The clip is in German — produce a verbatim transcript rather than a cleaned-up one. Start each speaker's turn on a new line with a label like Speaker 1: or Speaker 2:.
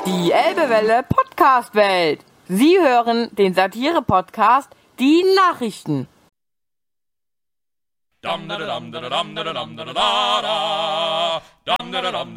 Speaker 1: Die Elbewelle Podcast-Welt. Sie hören den Satire-Podcast Die Nachrichten. Dum da dum da dum da dum da da dum da